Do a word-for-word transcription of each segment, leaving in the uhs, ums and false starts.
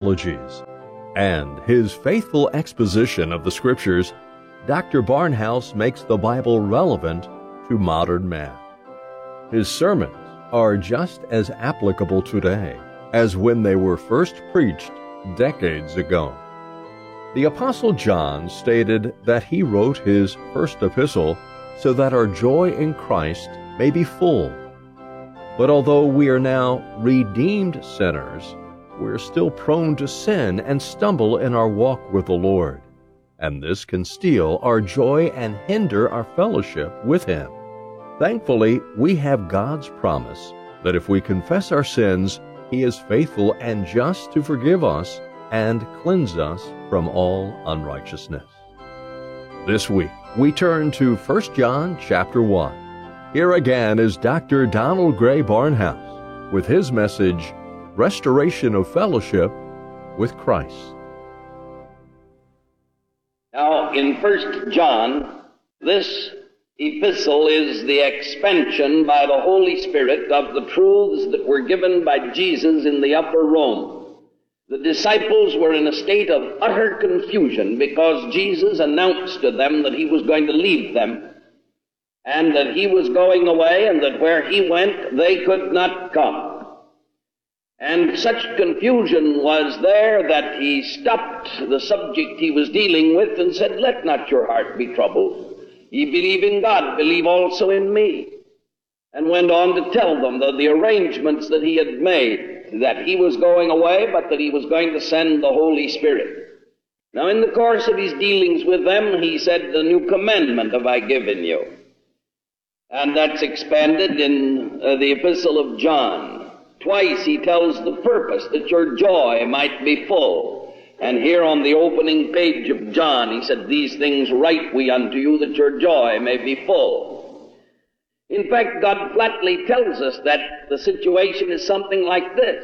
anthologies, and his faithful exposition of the Scriptures, Doctor Barnhouse makes the Bible relevant to modern man. His sermons are just as applicable today as when they were first preached decades ago. The Apostle John stated that he wrote his first epistle so that our joy in Christ may be full. But although we are now redeemed sinners, we're still prone to sin and stumble in our walk with the Lord, and this can steal our joy and hinder our fellowship with Him. Thankfully, we have God's promise that if we confess our sins, He is faithful and just to forgive us and cleanse us from all unrighteousness. This week, we turn to First John chapter one. Here again is Doctor Donald Gray Barnhouse with his message, Restoration of Fellowship with Christ. Now, in First John, this epistle is the expansion by the Holy Spirit of the truths that were given by Jesus in the upper room. The disciples were in a state of utter confusion because Jesus announced to them that He was going to leave them and that He was going away and that where He went they could not come. And such confusion was there that He stopped the subject He was dealing with and said, "Let not your heart be troubled. Ye believe in God, believe also in me." And went on to tell them that the arrangements that He had made, that He was going away, but that He was going to send the Holy Spirit. Now, in the course of His dealings with them, He said, "The new commandment have I given you." And that's expanded in uh, the Epistle of John. Twice He tells the purpose, that your joy might be full. And here on the opening page of John, He said, "These things write we unto you, that your joy may be full." In fact, God flatly tells us that the situation is something like this.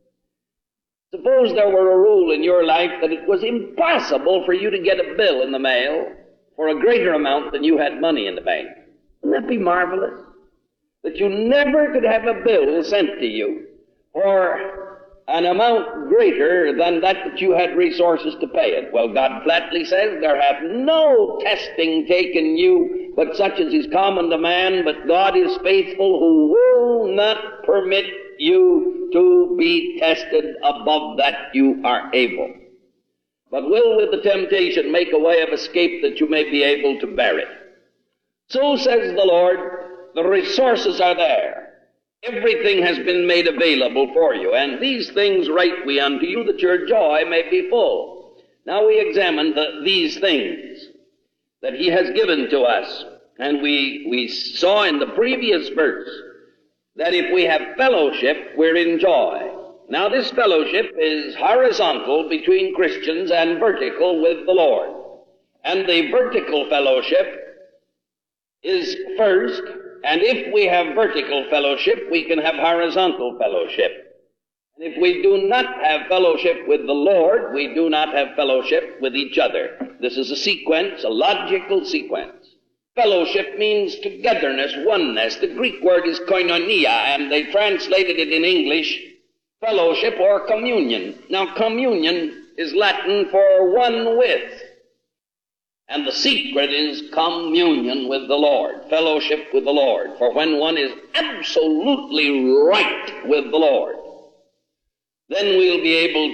Suppose there were a rule in your life that it was impossible for you to get a bill in the mail for a greater amount than you had money in the bank. Wouldn't that be marvelous? That you never could have a bill sent to you for an amount greater than that that you had resources to pay it. Well, God flatly says, "There hath no testing taken you, but such as is common to man, but God is faithful, who will not permit you to be tested above that you are able, but will with the temptation make a way of escape that you may be able to bear it." So says the Lord, the resources are there. Everything has been made available for you, and these things write we unto you, that your joy may be full. Now we examine the, these things that He has given to us, and we, we saw in the previous verse that if we have fellowship, we're in joy. Now this fellowship is horizontal between Christians and vertical with the Lord. And the vertical fellowship is first, and if we have vertical fellowship, we can have horizontal fellowship. And if we do not have fellowship with the Lord, we do not have fellowship with each other. This is a sequence, a logical sequence. Fellowship means togetherness, oneness. The Greek word is koinonia, and they translated it in English, fellowship or communion. Now, communion is Latin for one with. And the secret is communion with the Lord, fellowship with the Lord. For when one is absolutely right with the Lord, then we'll be able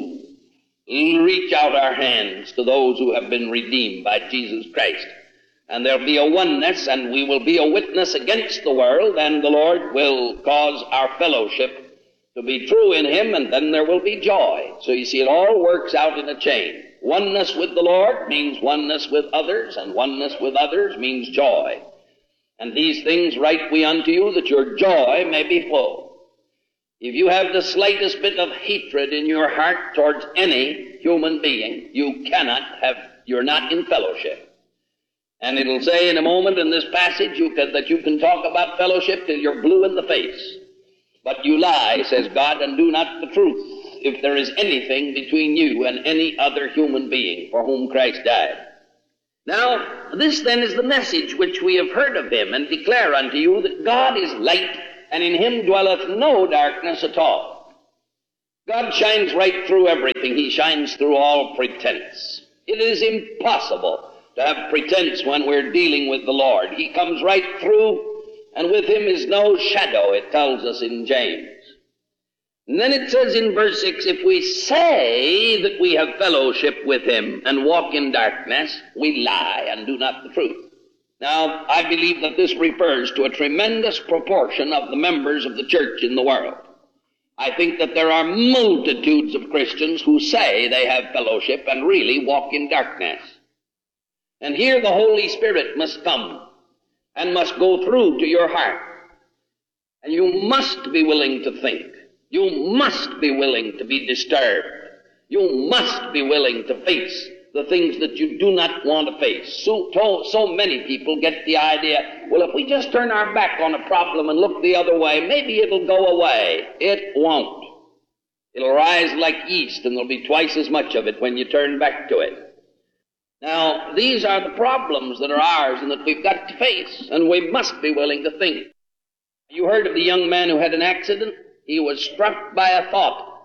to reach out our hands to those who have been redeemed by Jesus Christ. And there'll be a oneness, and we will be a witness against the world, and the Lord will cause our fellowship to be true in Him, and then there will be joy. So you see, it all works out in a chain. Oneness with the Lord means oneness with others, and oneness with others means joy. And these things write we unto you, that your joy may be full. If you have the slightest bit of hatred in your heart towards any human being, you cannot have, you're not in fellowship. And it'll say in a moment in this passage you can, that you can talk about fellowship till you're blue in the face. But you lie, says God, and do not the truth, if there is anything between you and any other human being for whom Christ died. Now, this then is the message which we have heard of Him, and declare unto you that God is light, and in Him dwelleth no darkness at all. God shines right through everything. He shines through all pretense. It is impossible to have pretense when we're dealing with the Lord. He comes right through, and with him is no shadow, it tells us in James. And then it says in verse six, if we say that we have fellowship with him and walk in darkness, we lie and do not the truth. Now, I believe that this refers to a tremendous proportion of the members of the church in the world. I think that there are multitudes of Christians who say they have fellowship and really walk in darkness. And here the Holy Spirit must come and must go through to your heart. And you must be willing to think. You must be willing to be disturbed. You must be willing to face the things that you do not want to face. So, so many people get the idea, well, if we just turn our back on a problem and look the other way, maybe it'll go away. It won't. It'll rise like yeast, and there'll be twice as much of it when you turn back to it. Now, these are the problems that are ours and that we've got to face, and we must be willing to think. You heard of the young man who had an accident? He was struck by a thought.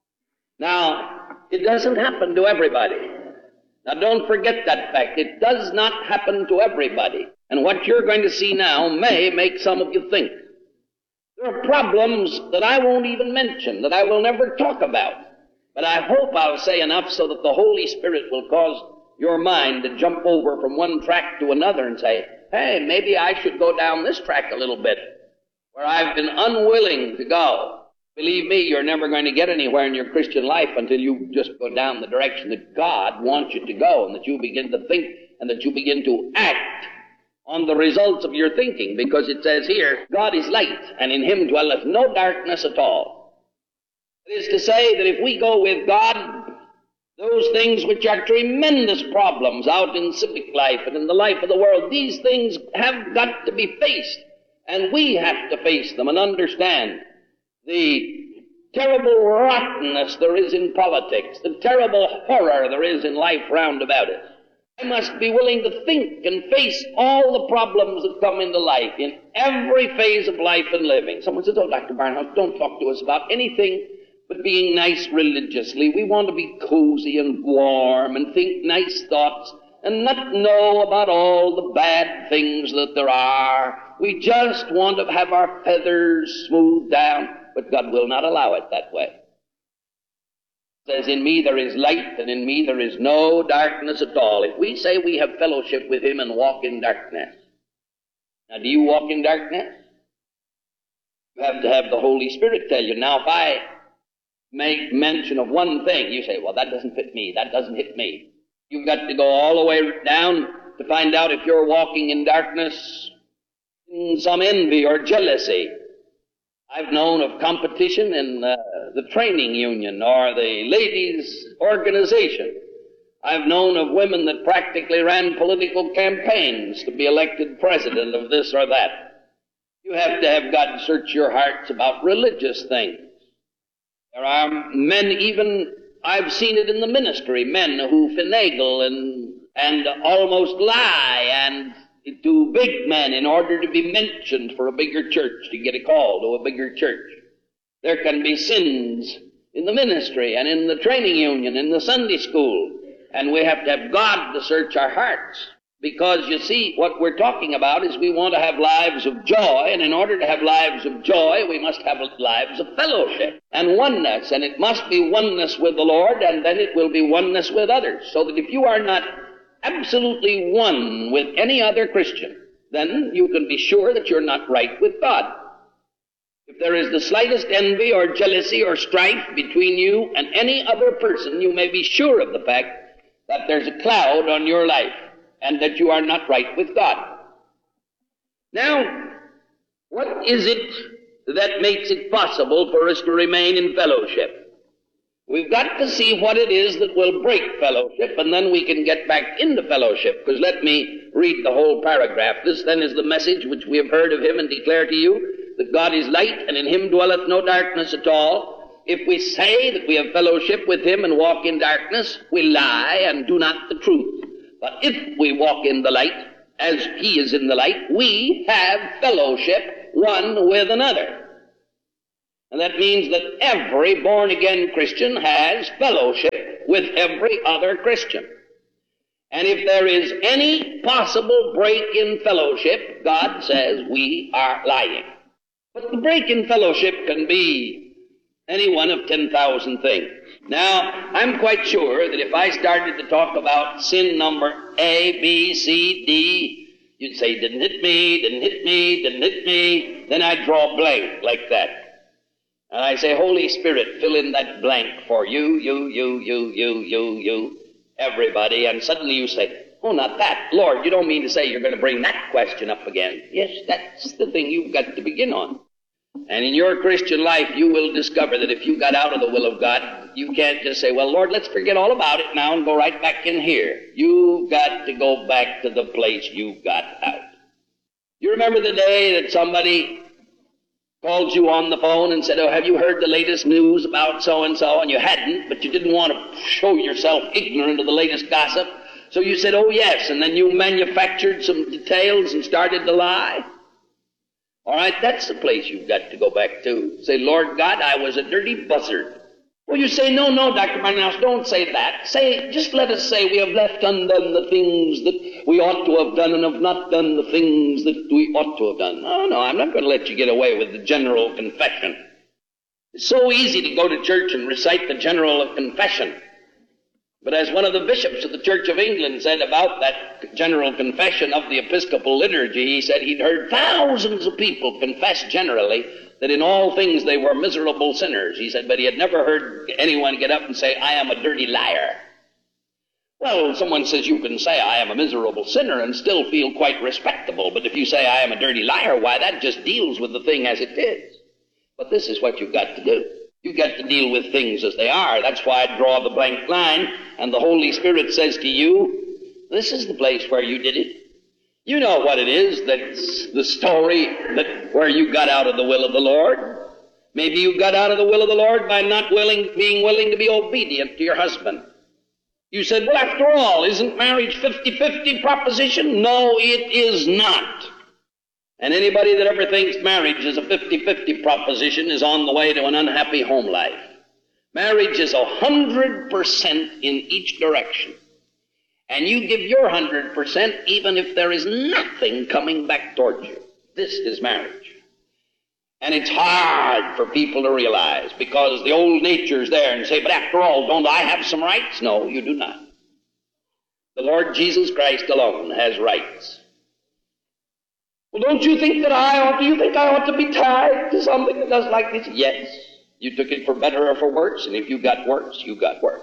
Now, it doesn't happen to everybody. Now, don't forget that fact. It does not happen to everybody. And what you're going to see now may make some of you think. There are problems that I won't even mention, that I will never talk about. But I hope I'll say enough so that the Holy Spirit will cause your mind to jump over from one track to another and say, hey, maybe I should go down this track a little bit, where I've been unwilling to go. Believe me, you're never going to get anywhere in your Christian life until you just go down the direction that God wants you to go, and that you begin to think and that you begin to act on the results of your thinking, because it says here, God is light, and in him dwelleth no darkness at all. It is to say that if we go with God, those things which are tremendous problems out in civic life and in the life of the world, these things have got to be faced, and we have to face them and understand the terrible rottenness there is in politics, the terrible horror there is in life round about it. I must be willing to think and face all the problems that come into life in every phase of life and living. Someone says, oh, Doctor Barnhouse, don't talk to us about anything but being nice religiously. We want to be cozy and warm and think nice thoughts and not know about all the bad things that there are. We just want to have our feathers smoothed down, but God will not allow it that way. It says, in me there is light, and in me there is no darkness at all. If we say we have fellowship with him and walk in darkness, now do you walk in darkness? You have to have the Holy Spirit tell you. Now if I make mention of one thing, you say, well, that doesn't fit me, that doesn't hit me. You've got to go all the way down to find out if you're walking in darkness in some envy or jealousy. I've known of competition in uh, the training union or the ladies' organization. I've known of women that practically ran political campaigns to be elected president of this or that. You have to have God search your hearts about religious things. There are men, even I've seen it in the ministry, men who finagle and, and almost lie and to big men in order to be mentioned for a bigger church, to get a call to a bigger church. There can be sins in the ministry and in the training union, in the Sunday school, and we have to have God to search our hearts. Because, you see, what we're talking about is we want to have lives of joy, and in order to have lives of joy, we must have lives of fellowship and oneness, and it must be oneness with the Lord, and then it will be oneness with others, so that if you are not absolutely one with any other Christian, then you can be sure that you're not right with God. If there is the slightest envy or jealousy or strife between you and any other person, you may be sure of the fact that there's a cloud on your life and that you are not right with God. Now, what is it that makes it possible for us to remain in fellowship? We've got to see what it is that will break fellowship, and then we can get back into fellowship. Because let me read the whole paragraph. This then is the message which we have heard of him and declare to you, that God is light, and in him dwelleth no darkness at all. If we say that we have fellowship with him and walk in darkness, we lie and do not the truth. But if we walk in the light, as he is in the light, we have fellowship one with another. And that means that every born-again Christian has fellowship with every other Christian. And if there is any possible break in fellowship, God says we are lying. But the break in fellowship can be any one of ten thousand things. Now, I'm quite sure that if I started to talk about sin number A, B, C, D, you'd say, didn't hit me, didn't hit me, didn't hit me. Then I'd draw a blank like that. And I say, Holy Spirit, fill in that blank for you, you, you, you, you, you, you, everybody. And suddenly you say, oh, not that. Lord, you don't mean to say you're going to bring that question up again. Yes, that's the thing you've got to begin on. And in your Christian life, you will discover that if you got out of the will of God, you can't just say, well, Lord, let's forget all about it now and go right back in here. You've got to go back to the place you got out. You remember the day that somebody called you on the phone and said, oh, have you heard the latest news about so-and-so? And you hadn't, but you didn't want to show yourself ignorant of the latest gossip. So you said, oh, yes, and then you manufactured some details and started to lie. All right, that's the place you've got to go back to. Say, Lord God, I was a dirty buzzard. Well, you say, no, no, Doctor Barnhouse, don't say that. Say, just let us say we have left undone the things that we ought to have done and have not done the things that we ought to have done. No, no, I'm not going to let you get away with the general confession. It's so easy to go to church and recite the general confession. But as one of the bishops of the Church of England said about that general confession of the Episcopal liturgy, he said he'd heard thousands of people confess generally that in all things they were miserable sinners. He said, but he had never heard anyone get up and say, I am a dirty liar. Well, someone says you can say I am a miserable sinner and still feel quite respectable, but if you say I am a dirty liar, why, that just deals with the thing as it is. But this is what you've got to do. You've got to deal with things as they are. That's why I draw the blank line, and the Holy Spirit says to you, this is the place where you did it. You know what it is, that's the story that where you got out of the will of the Lord. Maybe you got out of the will of the Lord by not willing, being willing to be obedient to your husband. You said, well, after all, isn't marriage fifty-fifty proposition? No, it is not. And anybody that ever thinks marriage is a fifty-fifty proposition is on the way to an unhappy home life. Marriage is a hundred percent in each direction. And you give your hundred percent even if there is nothing coming back towards you. This is marriage. And it's hard for people to realize because the old nature's there and say, but after all, don't I have some rights? No, you do not. The Lord Jesus Christ alone has rights. Well, don't you think that I ought, do you think I ought to be tied to something that does like this? Yes. You took it for better or for worse, and if you got worse, you got worse.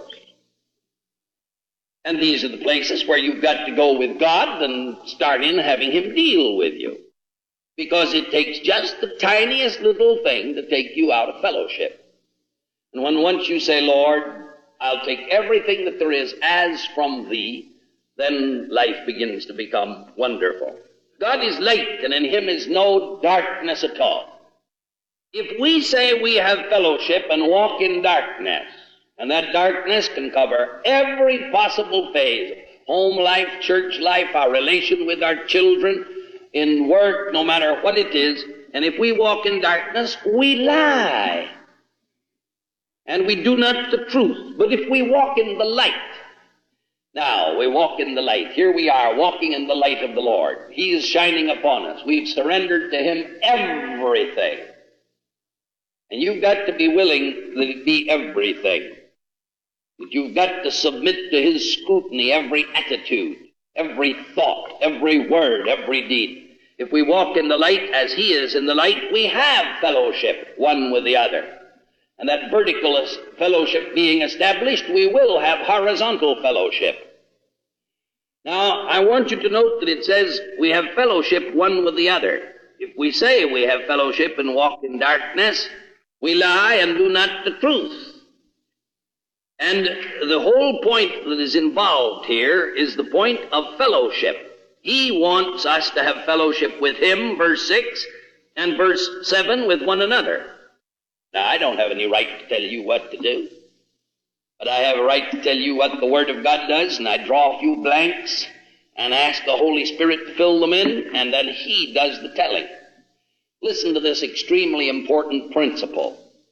And these are the places where you've got to go with God and start in having Him deal with you. Because it takes just the tiniest little thing to take you out of fellowship. And when once you say, Lord, I'll take everything that there is as from Thee, then life begins to become wonderful. God is light, and in Him is no darkness at all. If we say we have fellowship and walk in darkness, and that darkness can cover every possible phase, home life, church life, our relation with our children, in work, no matter what it is, and if we walk in darkness, we lie. And we do not the truth. But if we walk in the light, now, we walk in the light. Here we are, walking in the light of the Lord. He is shining upon us. We've surrendered to Him everything. And you've got to be willing that it be everything. That you've got to submit to His scrutiny, every attitude, every thought, every word, every deed. If we walk in the light as He is in the light, we have fellowship one with the other. And that vertical fellowship being established, we will have horizontal fellowship. Now, I want you to note that it says we have fellowship one with the other. If we say we have fellowship and walk in darkness, we lie and do not the truth. And the whole point that is involved here is the point of fellowship. He wants us to have fellowship with Him, verse six, and verse seven, with one another. Now, I don't have any right to tell you what to do, but I have a right to tell you what the Word of God does, and I draw a few blanks and ask the Holy Spirit to fill them in, and then He does the telling. Listen to this extremely important principle.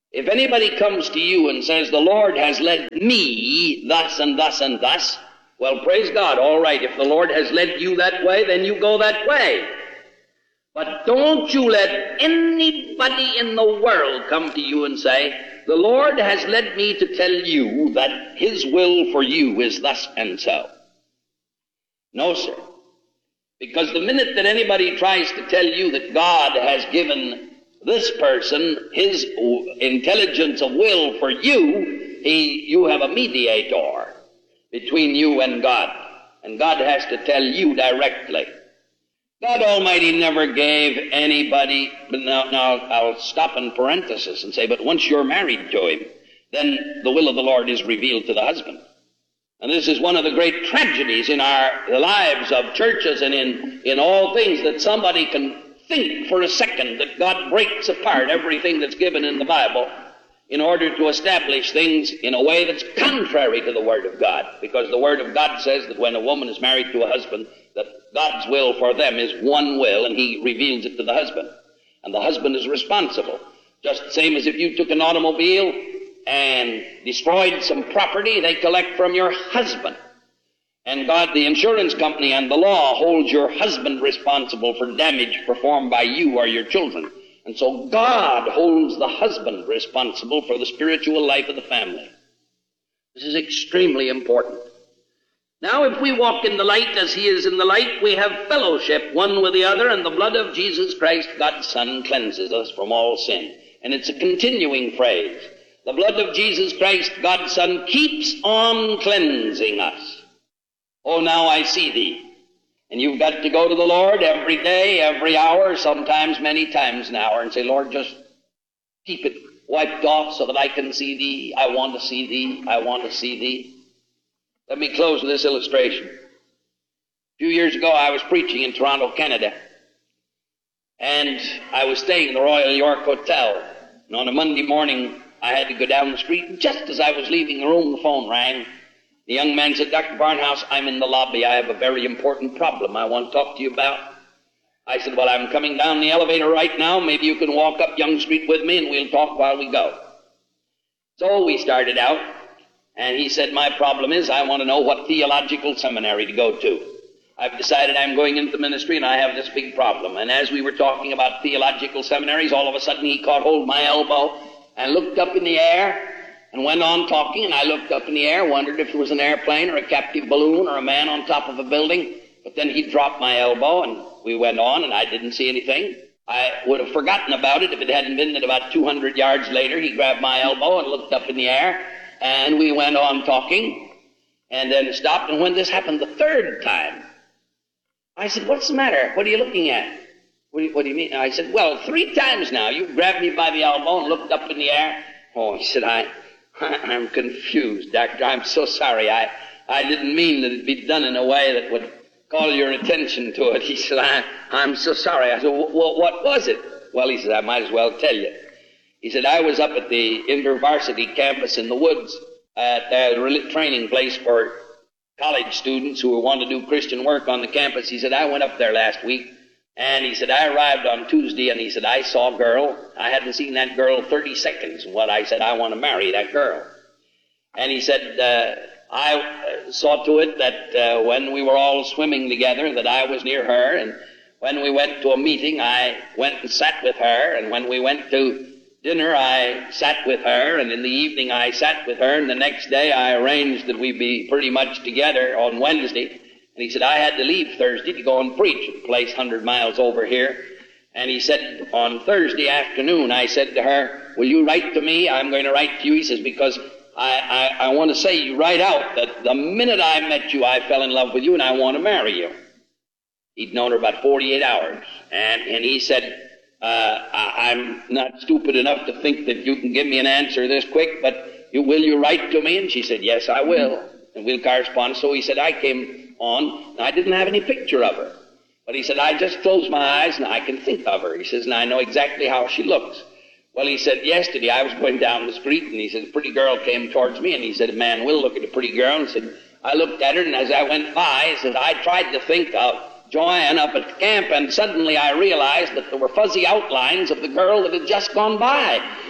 If anybody comes to you and says, the Lord has led me thus and thus and thus, well, praise God, all right. If the Lord has led you that way, then you go that way. But don't you let anybody in the world come to you and say, the Lord has led me to tell you that His will for you is thus and so. No, sir. Because the minute that anybody tries to tell you that God has given this person His intelligence of will for you, he, you have a mediator between you and God. And God has to tell you directly. God Almighty never gave anybody, but now, now I'll stop in parenthesis and say, but once you're married to Him, then the will of the Lord is revealed to the husband. And this is one of the great tragedies in our lives of churches and in, in all things, that somebody can think for a second that God breaks apart everything that's given in the Bible in order to establish things in a way that's contrary to the Word of God. Because the Word of God says that when a woman is married to a husband, that God's will for them is one will, and He reveals it to the husband. And the husband is responsible. Just the same as if you took an automobile and destroyed some property, they collect from your husband. And God, the insurance company and the law holds your husband responsible for damage performed by you or your children. And so God holds the husband responsible for the spiritual life of the family. This is extremely important. Now, if we walk in the light as He is in the light, we have fellowship one with the other, and the blood of Jesus Christ, God's Son, cleanses us from all sin. And it's a continuing phrase. The blood of Jesus Christ, God's Son, keeps on cleansing us. Oh, now I see thee. And you've got to go to the Lord every day, every hour, sometimes many times an hour, and say, Lord, just keep it wiped off so that I can see thee. I want to see thee. I want to see thee. Let me close with this illustration. A few years ago, I was preaching in Toronto, Canada, and I was staying in the Royal York Hotel. And on a Monday morning, I had to go down the street, and just as I was leaving the room, the phone rang. The young man said, Doctor Barnhouse, I'm in the lobby. I have a very important problem I want to talk to you about. I said, well, I'm coming down the elevator right now. Maybe you can walk up Yonge Street with me, and we'll talk while we go. So we started out, and he said, my problem is I want to know what theological seminary to go to. I've decided I'm going into the ministry, and I have this big problem. And as we were talking about theological seminaries, all of a sudden he caught hold of my elbow and looked up in the air and went on talking, and I looked up in the air, wondered if it was an airplane or a captive balloon or a man on top of a building. But then he dropped my elbow, and we went on, and I didn't see anything. I would have forgotten about it if it hadn't been that about two hundred yards later, he grabbed my elbow and looked up in the air, and we went on talking, and then stopped. And when this happened the third time, I said, what's the matter? What are you looking at? What do you, what do you mean? I said, well, three times now, you grabbed me by the elbow and looked up in the air. Oh, he said, I... I'm confused, Doctor. I'm so sorry. I, I didn't mean that it be done in a way that would call your attention to it. He said, I, I'm so sorry. I said, well, what was it? Well, he said, I might as well tell you. He said, I was up at the InterVarsity campus in the woods at a training place for college students who want to do Christian work on the campus. He said, I went up there last week. And he said, I arrived on Tuesday, and he said, I saw a girl. I hadn't seen that girl thirty seconds. And what I said, I want to marry that girl. And he said, uh, I saw to it that uh, when we were all swimming together, that I was near her. And when we went to a meeting, I went and sat with her. And when we went to dinner, I sat with her. And in the evening, I sat with her. And the next day, I arranged that we be pretty much together on Wednesday. And he said, I had to leave Thursday to go and preach at a place one hundred miles over here. And he said, on Thursday afternoon, I said to her, will you write to me? I'm going to write to you. He says, because I, I, I want to say you right out that the minute I met you, I fell in love with you, and I want to marry you. He'd known her about forty-eight hours. And, and he said, uh, I, I'm not stupid enough to think that you can give me an answer this quick, but you, will you write to me? And she said, yes, I will. And we'll correspond. So he said, I came on, and I didn't have any picture of her. But he said, I just close my eyes and I can think of her. He says, and I know exactly how she looks. Well, he said, yesterday I was going down the street, and he said, a pretty girl came towards me, and he said, man, we'll look at a pretty girl. And he said, I looked at her, and as I went by, he said, I tried to think of Joanne up at the camp, and suddenly I realized that there were fuzzy outlines of the girl that had just gone by.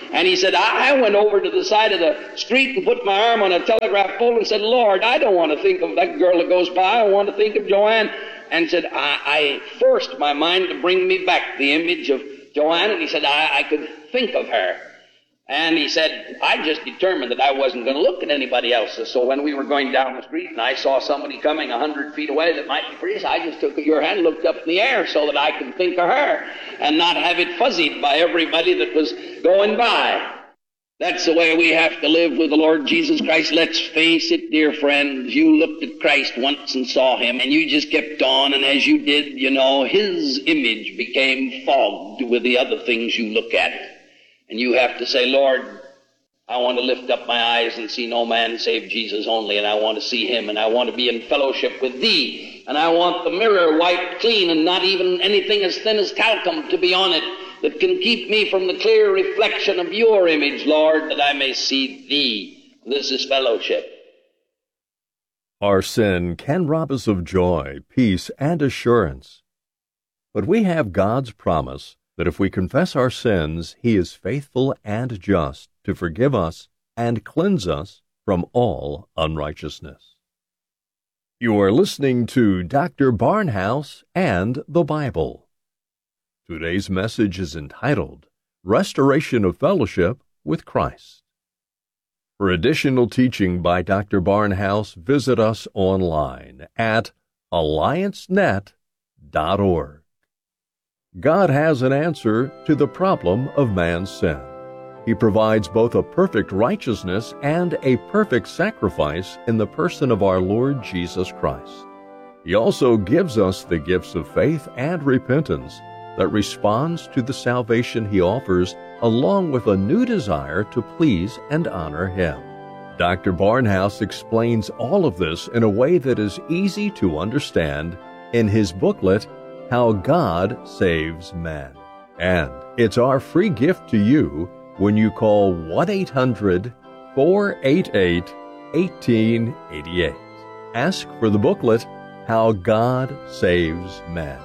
And he said, I I went over to the side of the street and put my arm on a telegraph pole and said, Lord, I don't want to think of that girl that goes by. I want to think of Joanne. And said, I, I forced my mind to bring me back the image of Joanne. And he said, I, I could think of her. And he said, I just determined that I wasn't going to look at anybody else. So when we were going down the street and I saw somebody coming a hundred feet away that might be pretty, I just took your hand, looked up in the air so that I could think of her and not have it fuzzied by everybody that was going by. That's the way we have to live with the Lord Jesus Christ. Let's face it, dear friends, you looked at Christ once and saw him, and you just kept on, and as you did, you know, his image became fogged with the other things you look at. And you have to say, Lord, I want to lift up my eyes and see no man save Jesus only, and I want to see him, and I want to be in fellowship with thee, and I want the mirror wiped clean and not even anything as thin as talcum to be on it that can keep me from the clear reflection of your image, Lord, that I may see thee. This is fellowship. Our sin can rob us of joy, peace, and assurance. But we have God's promise that if we confess our sins, he is faithful and just to forgive us and cleanse us from all unrighteousness. You are listening to Doctor Barnhouse and the Bible. Today's message is entitled, Restoration of Fellowship with Christ. For additional teaching by Doctor Barnhouse, visit us online at alliance net dot org. God has an answer to the problem of man's sin. He provides both a perfect righteousness and a perfect sacrifice in the person of our Lord Jesus Christ. He also gives us the gifts of faith and repentance that responds to the salvation he offers, along with a new desire to please and honor him. Doctor Barnhouse explains all of this in a way that is easy to understand in his booklet, How God Saves Man. And it's our free gift to you when you call one eight hundred, four eight eight, one eight eight eight. Ask for the booklet, How God Saves Man.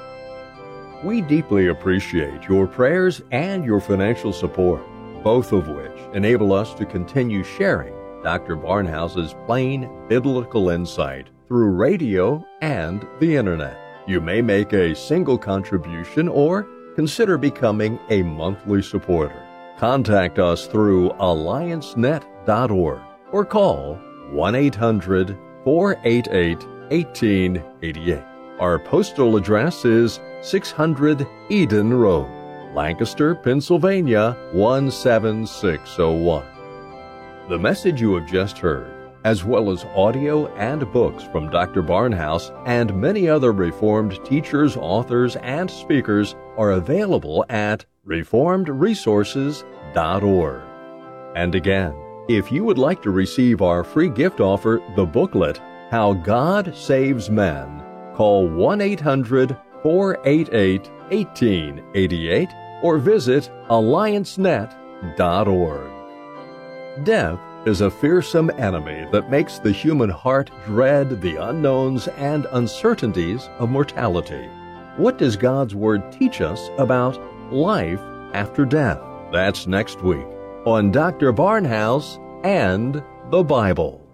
We deeply appreciate your prayers and your financial support, both of which enable us to continue sharing Doctor Barnhouse's plain biblical insight through radio and the Internet. You may make a single contribution or consider becoming a monthly supporter. Contact us through alliance net dot org or call one eight hundred, four eight eight, one eight eight eight. Our postal address is six hundred Eden Road, Lancaster, Pennsylvania one seven six zero one. The message you have just heard, as well as audio and books from Doctor Barnhouse and many other Reformed teachers, authors, and speakers, are available at reformed resources dot org. And again, if you would like to receive our free gift offer, the booklet, How God Saves Man, call one eight hundred, four eight eight, one eight eight eight or visit alliance net dot org. Death is a fearsome enemy that makes the human heart dread the unknowns and uncertainties of mortality. What does God's Word teach us about life after death? That's next week on Doctor Barnhouse and the Bible.